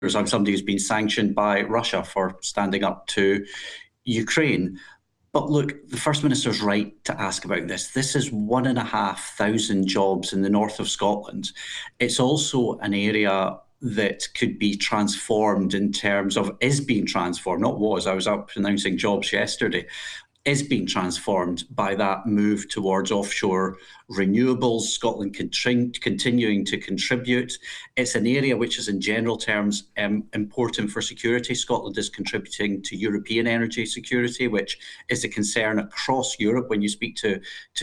I'm somebody who's been sanctioned by Russia for standing up to Ukraine. But look, the First Minister's right to ask about this. This is 1,500 jobs in the north of Scotland. It's also an area that could be transformed in terms of is being transformed, not was. I was up announcing jobs yesterday. Is being transformed by that move towards offshore renewables, Scotland continuing to contribute. It's an area which is in general terms important for security. Scotland is contributing to European energy security, which is a concern across Europe when you speak to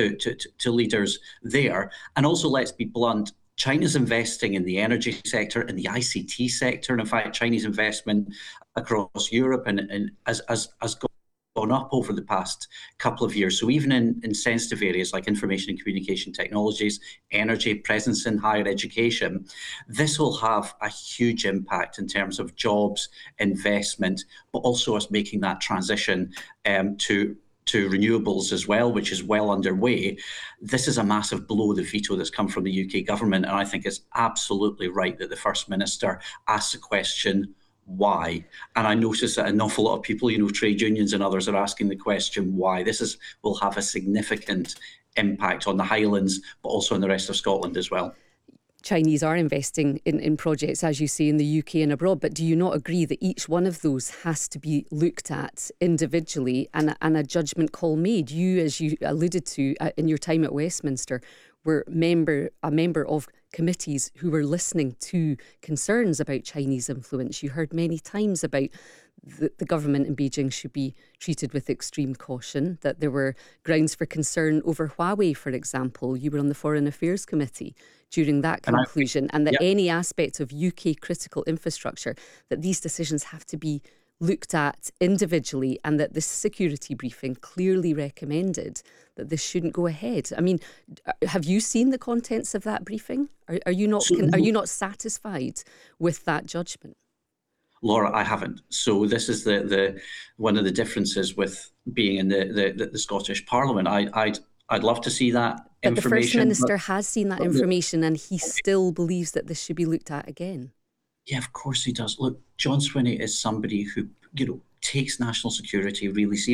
leaders there. And also, let's be blunt, China's investing in the energy sector, in the ICT sector, and in fact, Chinese investment across Europe and as gone up over the past couple of years. So even in sensitive areas like information and communication technologies, energy, presence in higher education, this will have a huge impact in terms of jobs, investment, but also us making that transition to renewables as well, which is well underway. This is a massive blow, the veto that's come from the UK government, and I think it's absolutely right that the First Minister asks the question, why? And I notice that an awful lot of people, trade unions and others are asking the question why. Will have a significant impact on the Highlands, but also in the rest of Scotland as well. Chinese are investing in projects, as you say, in the UK and abroad, but do you not agree that each one of those has to be looked at individually and a judgment call made? You, as you alluded to in your time at Westminster, were a member of committees who were listening to concerns about Chinese influence. You heard many times about the government in Beijing should be treated with extreme caution, that there were grounds for concern over Huawei, for example. You were on the Foreign Affairs Committee during that conclusion, and that any aspect of UK critical infrastructure, that these decisions have to be looked at individually, and that this security briefing clearly recommended that this shouldn't go ahead. I mean, have you seen the contents of that briefing? Are you not satisfied with that judgment? Laura, I haven't. So this is the one of the differences with being in the Scottish Parliament. I'd love to see that information. But the First Minister has seen that information, and he still believes that this should be looked at again. Yeah, of course he does. Look, John Swinney is somebody who, takes national security really seriously.